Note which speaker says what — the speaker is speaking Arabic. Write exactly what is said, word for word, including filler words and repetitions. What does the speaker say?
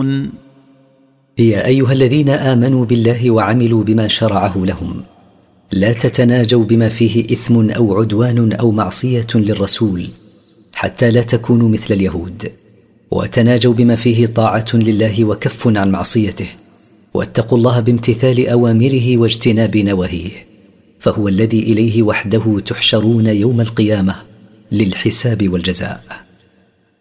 Speaker 1: يعملون
Speaker 2: يا أيها الذين آمنوا بالله وعملوا بما شرعه لهم لا تتناجوا بما فيه إثم أو عدوان أو معصية للرسول حتى لا تكونوا مثل اليهود، وتناجوا بما فيه طاعة لله وكف عن معصيته، واتقوا الله بامتثال أوامره واجتناب نواهيه، فهو الذي إليه وحده تحشرون يوم القيامة للحساب والجزاء.